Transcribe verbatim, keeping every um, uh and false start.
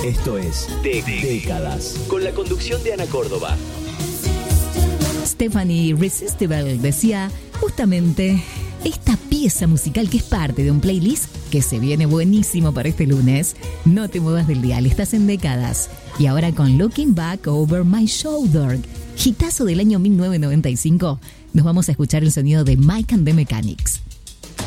Esto es de Décadas, con la conducción de Ana Córdoba. Stephanie Irresistible decía justamente esta pieza musical que es parte de un playlist que se viene buenísimo para este lunes. No te muevas del dial, estás en Décadas. Y ahora con Looking Back Over My Shoulder, hitazo del año mil novecientos noventa y cinco, nos vamos a escuchar el sonido de Mike and the Mechanics.